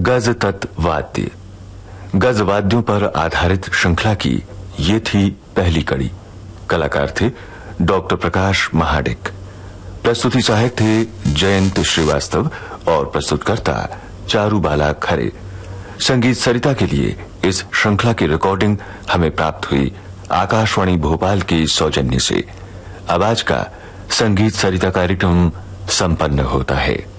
गज तत्व वाद्य। गज वाद्यों पर आधारित श्रृंखला की ये थी पहली कड़ी। कलाकार थे डॉक्टर प्रकाश महाडिक। प्रस्तुति सहायक थे जयंत श्रीवास्तव और प्रस्तुतकर्ता चारुबाला खरे। संगीत सरिता के लिए इस श्रृंखला की रिकॉर्डिंग हमें प्राप्त हुई आकाशवाणी भोपाल के सौजन्य से। अब आज का संगीत सरिता कार्यक्रम संपन्न होता है।